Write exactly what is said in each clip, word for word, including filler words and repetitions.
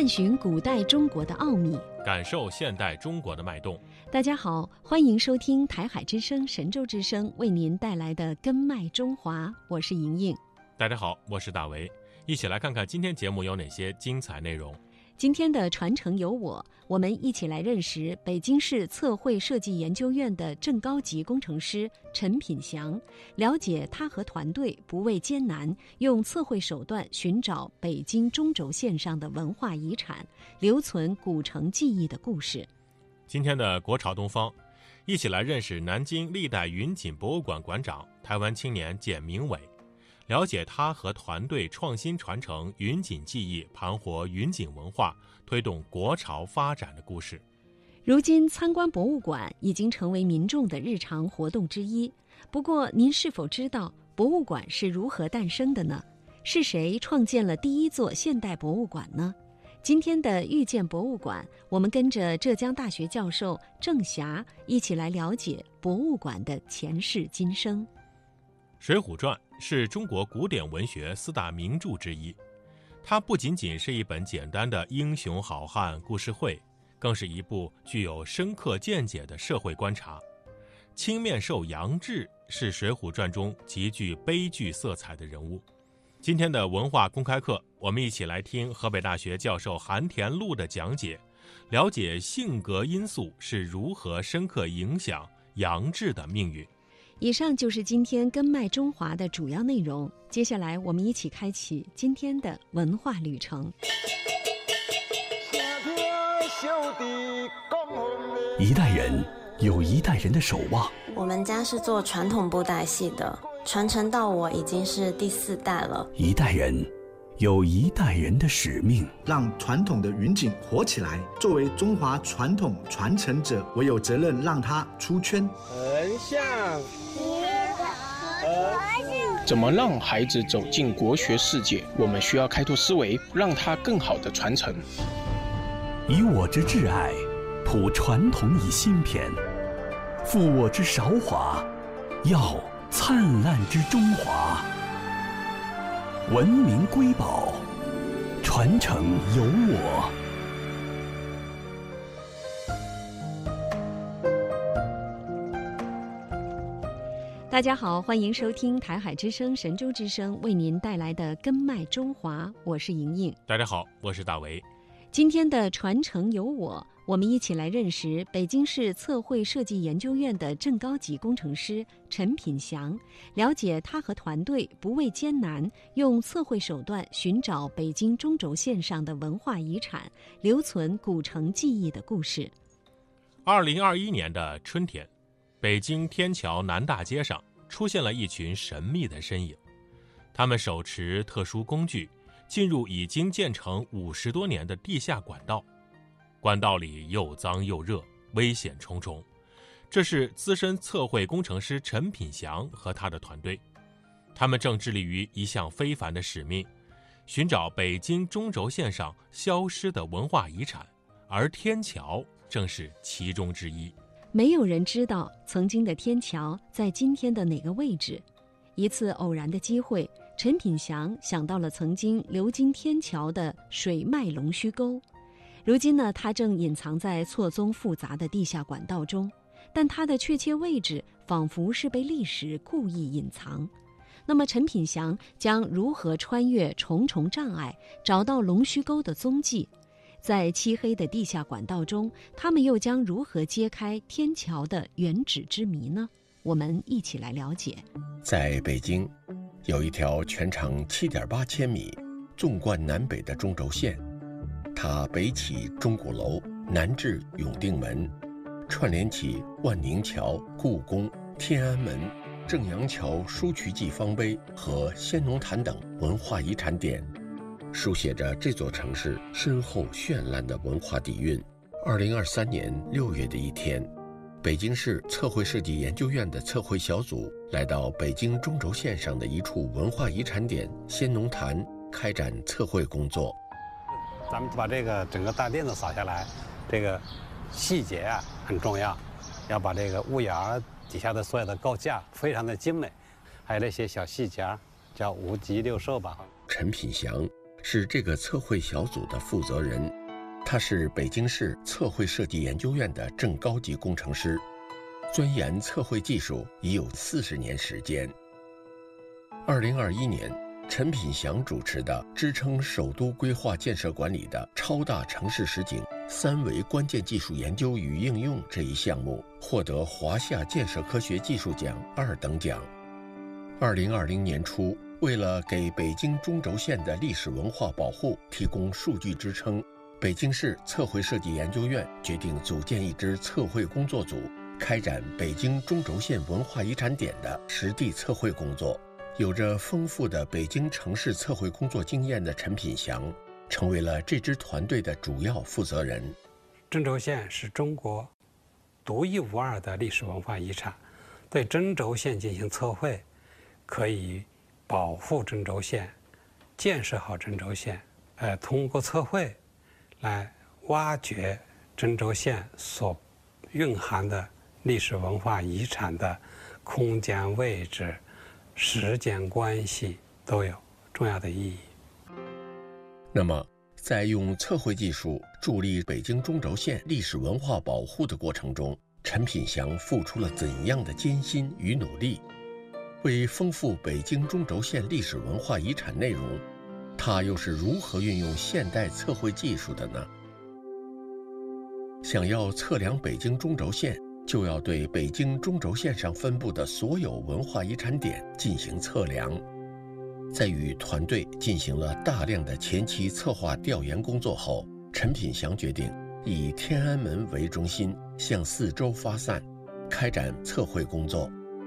探寻古代中国的奥秘， 感受现代中国的脉动。 大家好，欢迎收听台海之声、神州之声为您带来的《根脉中华》，我是莹莹。 大家好，我是大为，一起来看看今天节目有哪些精彩内容。 今天的传承有我，我们一起来认识北京市测绘设计研究院的正高级工程师陈品祥，了解他和团队不畏艰难，用测绘手段寻找北京中轴线上的文化遗产，留存古城记忆的故事。 今天的国潮东方，一起来认识南京历代云锦博物馆馆长、台湾青年简明伟，了解他和团队创新传承云锦技艺，盘活云锦文化，推动国潮发展的故事。 如今参观博物馆已经成为民众的日常活动之一。不过您是否知道博物馆是如何诞生的呢？是谁创建了第一座现代博物馆呢？今天的遇见博物馆，我们跟着浙江大学教授郑霞一起来了解博物馆的前世今生。《 水浒传》是中国古典文学四大名著之一，它不仅仅是一本简单的英雄好汉故事会，更是一部具有深刻见解的社会观察。青面兽杨志是《水浒传》中极具悲剧色彩的人物。今天的文化公开课，我们一起来听河北大学教授韩田禄的讲解，了解性格因素是如何深刻影响杨志的命运。 以上就是今天根脉中华的主要内容，接下来我们一起开启今天的文化旅程。 一代人有一代人的守望。 我们家是做传统布袋戏的，传承到我已经是第四代了。 一代人有一代人的使命， 让传统的云锦活起来。作为中华传统传承者，我有责任让它出圈。 横向怎么让孩子走进国学世界？我们需要开拓思维，让它更好的传承。 以我之挚爱，谱传统以新篇；负我之韶华，耀灿烂之中华。文明瑰宝，传承有我。 大家好，欢迎收听台海之声、神州之声为您带来的根脉中华，我是莹莹。 大家好，我是大为。 今天的传承有我，我们一起来认识北京市测绘设计研究院的正高级工程师陈品祥，了解他和团队不畏艰难，用测绘手段寻找北京中轴线上的文化遗产，留存古城记忆的故事。 二零二一年的春天，北京天桥南大街上出现了一群神秘的身影，他们手持特殊工具，进入已经建成五十多年的地下管道。管道里又脏又热，危险重重。这是资深测绘工程师陈品祥和他的团队，他们正致力于一项非凡的使命，寻找北京中轴线上消失的文化遗产，而天桥正是其中之一。 没有人知道曾经的天桥在今天的哪个位置。一次偶然的机会，陈品祥想到了曾经流经天桥的水脉龙须沟。如今呢，它正隐藏在错综复杂的地下管道中，但它的确切位置仿佛是被历史故意隐藏。那么陈品祥将如何穿越重重障碍，找到龙须沟的踪迹？在漆黑的地下管道中，他们又将如何揭开天桥的原址之谜呢？我们一起来了解。 在北京，有一条全长七点八千米、纵贯南北的中轴线，它北起钟鼓楼，南至永定门，串联起万宁桥、故宫、天安门、正阳桥、书渠记方碑和先农坛等文化遗产点，书写着这座城市深厚绚烂的文化底蕴。二零二三年六月的一天，北京市测绘设计研究院的测绘小组来到北京中轴线上的一处文化遗产点先农坛，开展测绘工作。 咱们把这个整个大垫子扫下来，这个细节啊很重要，要把这个屋檐底下的所有的构架非常的精美，还有那些小细节叫五脊六兽吧。 陈品祥是这个测绘小组的负责人，他是北京市测绘设计研究院的正高级工程师，钻研测绘技术已有四十年时间。二零二一年，陈品祥主持的支撑首都规划建设管理的超大城市实景三维关键技术研究与应用这一项目获得华夏建设科学技术奖二等奖。二零二零年初，为了给北京中轴线的历史文化保护提供数据支撑，北京市测绘设计研究院决定组建一支测绘工作组，开展北京中轴线文化遗产点的实地测绘工作。有着丰富的北京城市测绘工作经验的陈品祥，成为了这支团队的主要负责人。 中轴线是中国独一无二的历史文化遗产，对中轴线进行测绘，可以保护中轴线，建设好中轴线，呃，通过测绘来挖掘中轴线所蕴含的历史文化遗产的空间位置、时间关系都有重要的意义。 那么，在用测绘技术助力北京中轴线历史文化保护的过程中，陈品祥付出了怎样的艰辛与努力？为丰富北京中轴线历史文化遗产内容，他又是如何运用现代测绘技术的呢？想要测量北京中轴线，就要对北京中轴线上分布的所有文化遗产点进行测量。在与团队进行了大量的前期策划调研工作后，陈品祥决定以天安门为中心，向四周发散，开展测绘工作。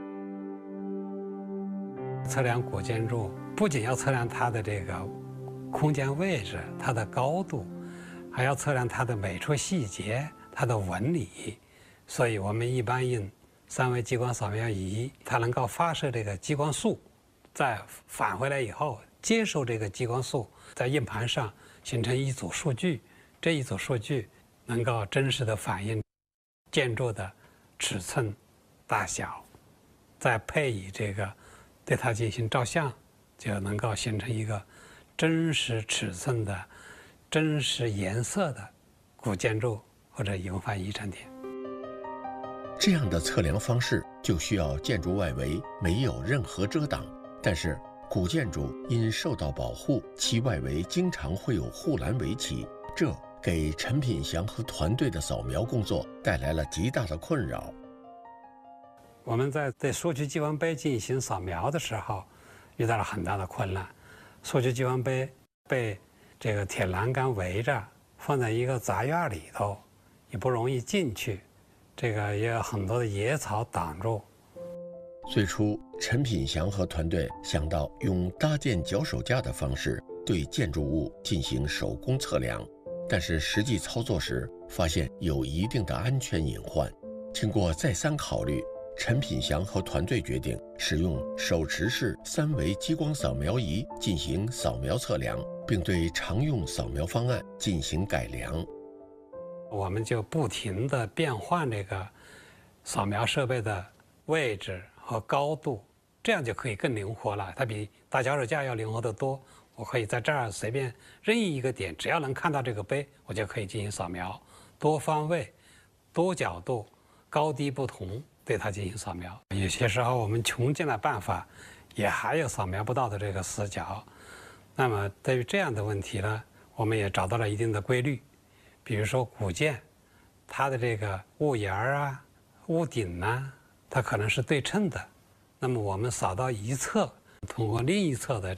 测量古建筑不仅要测量它的这个空间位置、它的高度，还要测量它的每处细节、它的纹理。所以我们一般用三维激光扫描仪，它能够发射这个激光束，再返回来以后接受这个激光束，在硬盘上形成一组数据。这一组数据能够真实的反映建筑的尺寸、大小，再配以这个对它进行照相，就能够形成一个真实尺寸的、真实颜色的古建筑或者文化遗产点。 这样的测量方式就需要建筑外围没有任何遮挡，但是古建筑因受到保护，其外围经常会有护栏围起，这给陈品祥和团队的扫描工作带来了极大的困扰。 我们在对数据激光杯进行扫描的时候，遇到了很大的困难。数据激光杯被这个铁栏杆围着，放在一个杂院里头，也不容易进去。这个也有很多的野草挡住。 最初，陈品祥和团队想到用搭建脚手架的方式对建筑物进行手工测量，但是实际操作时发现有一定的安全隐患。经过再三考虑，陈品祥和团队决定使用手持式三维激光扫描仪进行扫描测量，并对常用扫描方案进行改良。 我们就不停地变换这个扫描设备的位置和高度，这样就可以更灵活了。它比搭脚手架要灵活得多。我可以在这儿随便任意一个点，只要能看到这个杯，我就可以进行扫描，多方位、多角度、高低不同，对它进行扫描。有些时候我们穷尽了办法，也还有扫描不到的这个死角。那么对于这样的问题呢，我们也找到了一定的规律。比如说古建，它的这个屋檐啊、屋顶啊，它可能是对称的。那么我们扫到一侧，通过另一侧的